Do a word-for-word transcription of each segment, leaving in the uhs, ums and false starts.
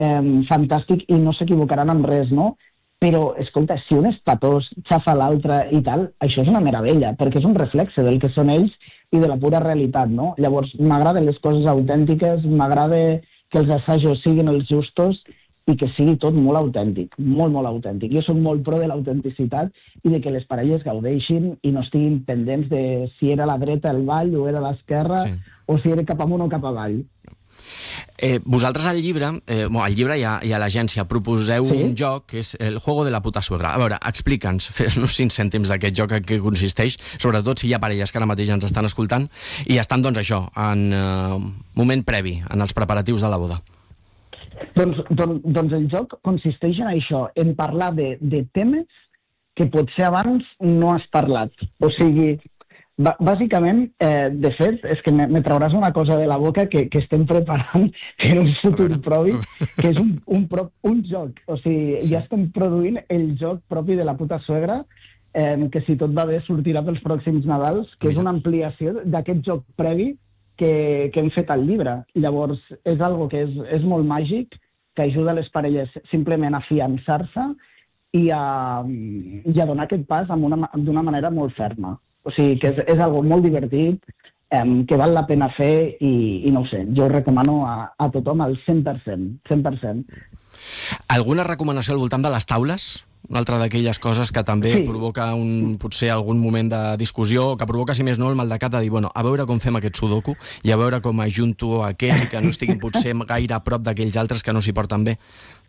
eh, fantàstic i no s'equivocaran amb res, no? Però, escolta, si un és patós, xafa l'altre i tal, això és una meravella, perquè és un reflexe del que són ells i de la pura realitat, no? Llavors, m'agraden les coses autèntiques, m'agrada que els assajos siguin els justos i que sigui tot molt autèntic, molt, molt autèntic. Jo soc molt pro de l'autenticitat i de que les parelles gaudeixin i no estiguin pendents de si era a la dreta el ball o era a l'esquerra, sí, o si era cap amunt o cap avall. Eh, vosaltres al llibre, eh, bueno, al llibre i a, i a l'agència, proposeu sí? un joc que és el Juego de la puta suegra. A veure, explica'ns, fes-nos cinc cèntims d'aquest joc en què consisteix, sobretot si hi ha parelles que ara mateix ens estan escoltant i estan, doncs, això, en eh, moment previ, en els preparatius de la boda. Doncs, doncs, doncs el joc consisteix en això, en parlar de, de temes que potser abans no has parlat. O sigui, bàsicament, eh, de fet, és que me, me trauràs una cosa de la boca que, que estem preparant per un futur propi, que és un, un, pro, un joc. O sigui, sí, ja estem produint el joc propi de la puta suegra, eh, que si tot va bé sortirà pels pròxims Nadals, que és una ampliació d'aquest joc previ que, que hem fet al llibre. Llavors, és algo que és, és molt màgic, que ajuda les parelles simplement a fiançar-se i a, i a donar aquest pas d'una manera molt ferma. O sigui, que és, és algo molt divertit, eh, que val la pena fer i, i no ho sé, jo ho recomano a, a tothom al cent per cent, cent per cent. Alguna recomanació al voltant de les taules? Una altra d'aquelles coses que també sí. provoca un, potser algun moment de discussió, que provoca, si més no, el maldecat de dir, bueno, a veure com fem aquest sudoku i a veure com ajunto aquests i que no estiguin potser gaire a prop d'aquells altres que no s'hi porten bé.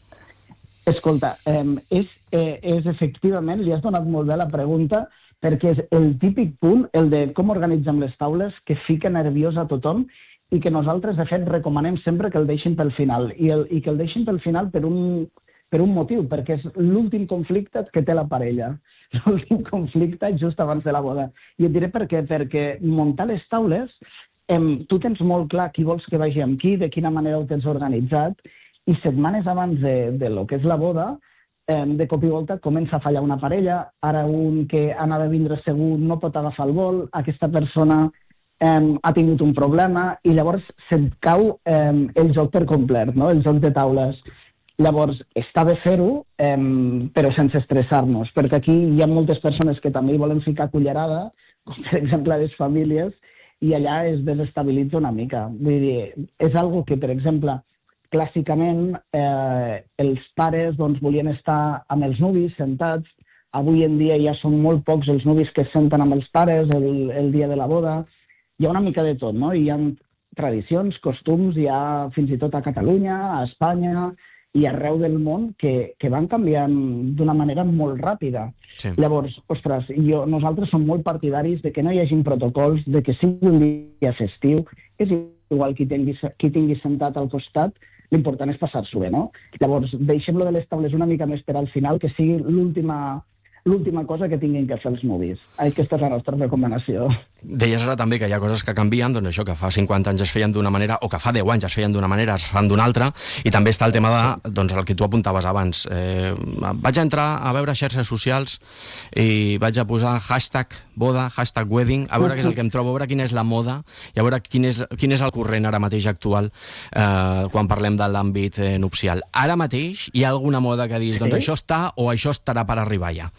Escolta, eh, és, eh, és efectivament, li has donat molt bé la pregunta, perquè és el típic punt, el de com organitzem les taules, que fica nerviós a tothom i que nosaltres, de fet, recomanem sempre que el deixin pel final. I, el, i que el deixin pel final per un, per un motiu, perquè és l'últim conflicte que té la parella. L'últim conflicte just abans de la boda. I et diré per què. Perquè muntar les taules, eh, tu tens molt clar qui vols que vagi amb qui, de quina manera ho tens organitzat, i setmanes abans de, de lo que és la boda, de cop i volta comença a fallar una parella, ara un que anava a vindre segur no pot agafar el vol, aquesta persona eh, ha tingut un problema i llavors se't cau eh, el joc per complet, no? El joc de taules. Llavors, està bé fer-ho, eh, però sense estressar-nos, perquè aquí hi ha moltes persones que també hi volen ficar cullerada, com per exemple les famílies, i allà es desestabilitza una mica. Vull dir, és algo que, per exemple, clàssicament, eh, els pares doncs, volien estar amb els nuvis sentats. Avui en dia ja són molt pocs els nuvis que es senten amb els pares el, el dia de la boda. Hi ha una mica de tot, no? Hi ha tradicions, costums, hi ha fins i tot a Catalunya, a Espanya i arreu del món que, que van canviant d'una manera molt ràpida. Sí. Llavors, ostres, jo, nosaltres som molt partidaris de que no hi hagin protocols, de que sigui un dia festiu, és igual qui tingui, qui tingui sentat al costat, l'important és passar-s'ho bé, no? Llavors, deixem-lo de les taules una mica més per al final, que sigui l'última l'última cosa que tinguin que fer els nuvis. Aquesta és la nostra recomanació. Deies ara també que hi ha coses que canvien, doncs això, que fa cinquanta anys es feien d'una manera, o que fa deu anys es feien d'una manera, es fan d'una altra, i també està el tema de, doncs, el que tu apuntaves abans. Eh, vaig entrar a veure xarxes socials i vaig a posar hashtag boda, hashtag wedding, a veure què és el que em trobo, a veure quina és la moda, i a veure quin és, quin és el corrent ara mateix actual eh, quan parlem de l'àmbit eh, nupcial. Ara mateix hi ha alguna moda que diguis, doncs això està o això estarà per arribar ja?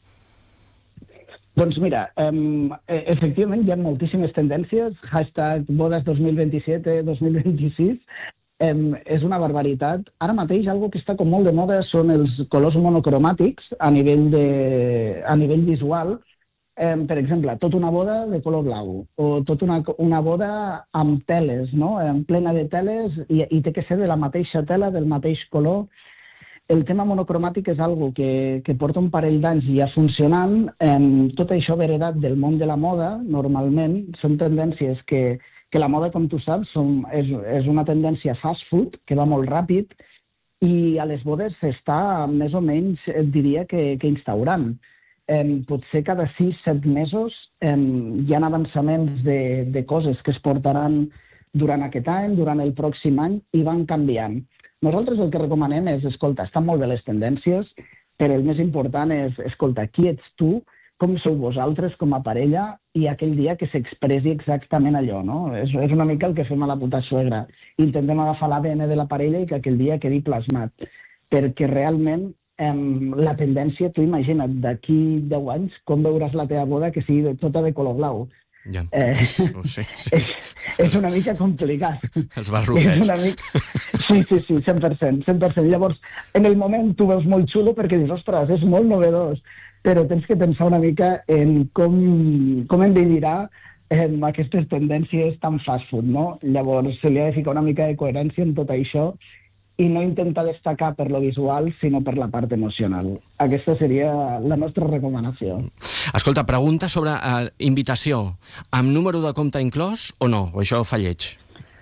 Doncs mira, um, efectivament hi ha moltíssimes tendències, hashtag bodas dos mil veintisiete, dos mil veintiséis, um, és una barbaritat. Ara mateix algo que està com molt de moda són els colors monocromàtics a nivell, de, a nivell visual. Um, per exemple, tota una boda de color blau o tota una, una boda amb teles, no? En plena de teles i, i té que ser de la mateixa tela, del mateix color. El tema monocromàtic és algo que, que porta un parell d'anys ja funcionant. Eh, tot això ve heredat del món de la moda, normalment. Són tendències que, que la moda, com tu saps, som, és, és una tendència fast food, que va molt ràpid, i a les bodes s'està més o menys, et diria, que, que instaurant. Eh, potser cada sis set mesos eh, hi ha avançaments de, de coses que es portaran durant aquest any, durant el pròxim any, i van canviant. Nosaltres el que recomanem és, escolta, estan molt bé les tendències, però el més important és, escolta, qui ets tu com sou vosaltres com a parella i aquell dia que s'expressi exactament allò, no? És, és una mica el que fem a la puta suegra. Intentem agafar l'A D N de la parella i que aquell dia quedi plasmat. Perquè realment eh, la tendència, tu imagina't, d'aquí deu anys, com veuràs la teva boda que sigui tota de color blau. Ja, eh, ho sé, sí. és, és una mica complicat. Els barrufets. Mica... Sí, sí, sí, cent per cent, cent per cent. Llavors, en el moment tu veus molt xulo perquè dius, ostres, és molt novedós, però tens que pensar una mica en com, com envellirà eh, aquestes tendències tan fast food, no? Llavors, se li ha de ficar una mica de coherència en tot això i no intentar destacar per lo visual, sinó per la part emocional. Aquesta seria la nostra recomanació. Escolta, pregunta sobre uh, invitació. Amb número de compte inclòs o no? O això fa lleig?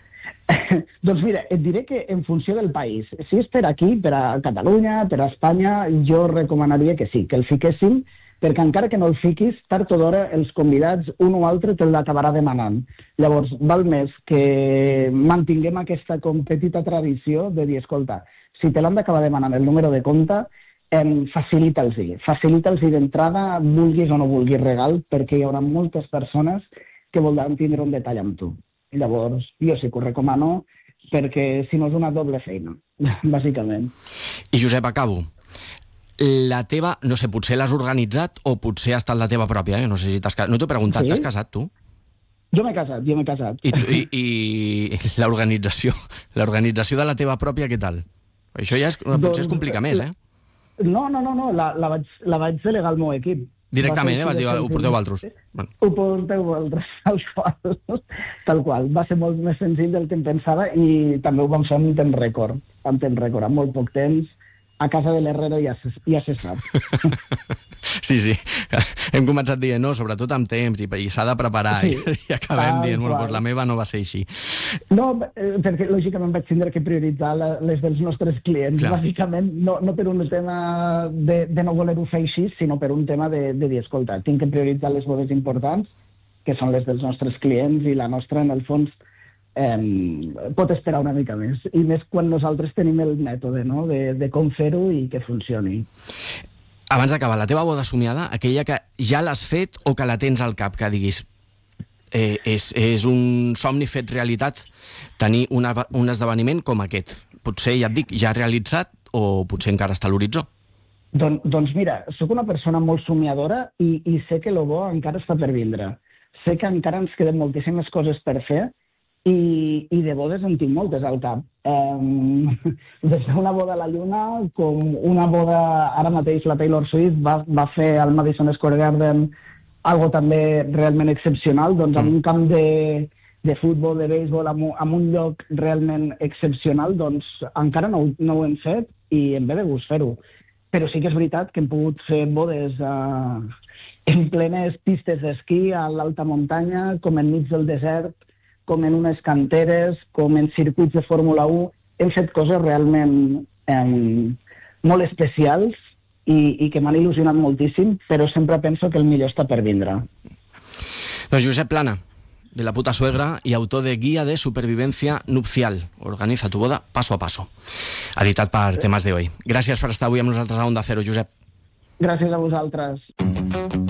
Doncs mira, et diré que en funció del país. Si és per aquí, per a Catalunya, per a Espanya, jo recomanaria que sí, que el fiquéssim, perquè encara que no el fiquis, tard o d'hora els convidats, un o altre, te'l acabarà demanant. Llavors, val més que mantinguem aquesta com petita tradició de dir, escolta, si te l'han d'acabar demanant el número de compte, eh, facilita'ls-hi. Facilita'ls-hi d'entrada, vulguis o no vulguis regal, perquè hi haurà moltes persones que voldran tindre un detall amb tu. Llavors, jo sí que ho recomano, perquè si no és una doble feina, bàsicament. I Josep, acabo. La teva, no sé, potser l'has organitzat o potser ha estat la teva pròpia, eh? No sé si t'has casat. No t'he preguntat, sí? T'has casat, tu? Jo m'he casat, jo m'he casat. I, i, i l'organització, l'organització de la teva pròpia, què tal? Això ja és, potser doncs, es complica més, eh? No, no, no, no. La, la, vaig, la vaig delegar al meu equip. Directament, eh? Vas dir, ho porteu vosaltres. Bueno. Ho porteu vosaltres, tal qual. Tal qual. Va ser molt més senzill del que em pensava i també ho vam fer en temps rècord. En temps rècord, en molt poc temps. A casa de l'Herrero ja se, ja se sap. Sí, sí. Hem començat dient, no, sobretot amb temps, i, i s'ha de preparar, sí. i, i acabem ah, dient, bueno, doncs la meva no va ser així. No, perquè lògicament vaig tindre que prioritzar la, les dels nostres clients, clar. Bàsicament, no, no per un tema de, de no voler-ho fer així, sinó per un tema de, de dir, escolta, tinc que prioritzar les bodes importants, que són les dels nostres clients, i la nostra, en el fons, Eh, pot esperar una mica més, i més quan nosaltres tenim el mètode, no? de, de com fer-ho i que funcioni. Abans d'acabar, la teva boda somiada, aquella que ja l'has fet o que la tens al cap, que diguis eh, és, és un somni fet realitat tenir una, un esdeveniment com aquest? Potser, ja et dic, ja realitzat o potser encara està a l'horitzó? Don, doncs mira, sóc una persona molt somiadora i, i sé que el bo encara està per vindre. Sé que encara ens queden moltíssimes coses per fer. I, i de bodes en tinc moltes al cap. Um, des d'una boda a la Lluna, com una boda, ara mateix la Taylor Swift va, va fer al Madison Square Garden algo també realment excepcional, doncs en un camp de, de futbol, de béisbol, en, en un lloc realment excepcional, doncs encara no, no ho hem fet i em ve de gust fer-ho. Però sí que és veritat que hem pogut fer bodes uh, en plenes pistes d'esquí, a l'alta muntanya, com enmig del desert, com en unes canteres, com en circuits de Fórmula u. Hem fet coses realment eh, molt especials i, i que m'han il·lusionat moltíssim, però sempre penso que el millor està per vindre. Doncs Josep Plana, de La Puta Suegra y autor de Guía de Supervivencia Nupcial. Organiza tu boda paso a paso. Editat per Temes de Hoy. Gràcies per estar avui amb nosaltres a Onda Cero, Josep. Gràcies a vosaltres.